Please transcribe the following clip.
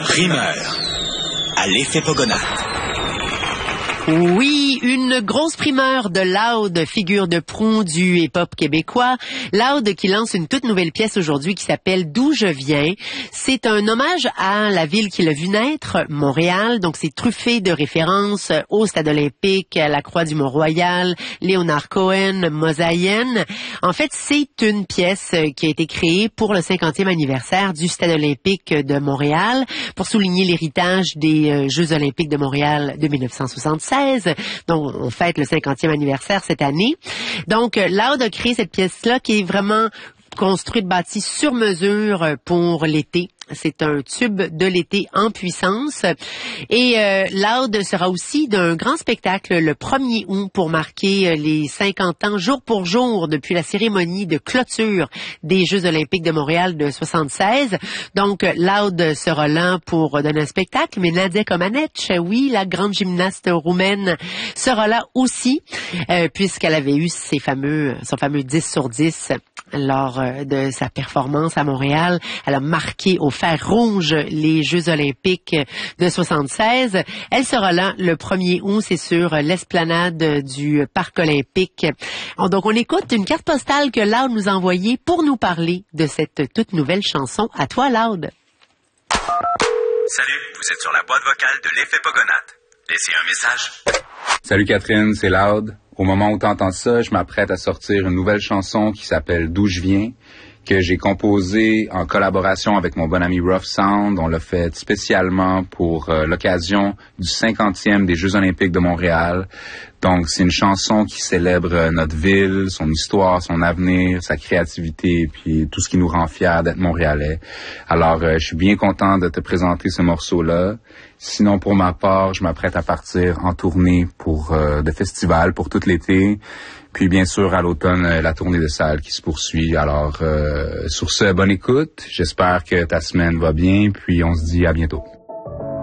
Primeur à l'effet Pogonat. Oui, une grosse primeur de Loud, figure de proue du hip-hop québécois. Loud qui lance une toute nouvelle pièce aujourd'hui qui s'appelle D'où je viens. C'est un hommage à la ville qui l'a vu naître, Montréal. Donc c'est truffé de références au Stade olympique, à la Croix du Mont-Royal, Léonard Cohen, Mosaïenne. En fait, c'est une pièce qui a été créée pour le 50e anniversaire du Stade olympique de Montréal, pour souligner l'héritage des Jeux olympiques de Montréal de 1976. Donc, on fête le 50e anniversaire cette année. Donc, Loud a créé cette pièce-là qui est vraiment construite, bâtie sur mesure pour l'été. C'est un tube de l'été en puissance. Et Loud sera aussi d'un grand spectacle le 1er août pour marquer les 50 ans, jour pour jour, depuis la cérémonie de clôture des Jeux olympiques de Montréal de 76. Donc, Loud sera là pour donner un spectacle, mais Nadia Comaneci, oui, la grande gymnaste roumaine, sera là aussi, puisqu'elle avait eu son fameux 10 sur 10 lors de sa performance à Montréal. Elle a marqué au fer rouge les Jeux olympiques de 76. Elle sera là le 1er août, c'est sur l'esplanade du Parc olympique. Donc, on écoute une carte postale que Loud nous a envoyée pour nous parler de cette toute nouvelle chanson. À toi, Loud. Salut, vous êtes sur la boîte vocale de l'effet Pogonat. Laissez un message. Salut Catherine, c'est Loud. Au moment où t'entends ça, je m'apprête à sortir une nouvelle chanson qui s'appelle D'où je viens, que j'ai composée en collaboration avec mon bon ami Rough Sound. On l'a fait spécialement pour l'occasion du 50e des Jeux olympiques de Montréal. Donc, c'est une chanson qui célèbre notre ville, son histoire, son avenir, sa créativité, puis tout ce qui nous rend fiers d'être Montréalais. Alors, je suis bien content de te présenter ce morceau-là. Sinon, pour ma part, je m'apprête à partir en tournée de festival pour tout l'été. Puis, bien sûr, à l'automne, la tournée de salle qui se poursuit. Alors, sur ce, bonne écoute. J'espère que ta semaine va bien, puis on se dit à bientôt.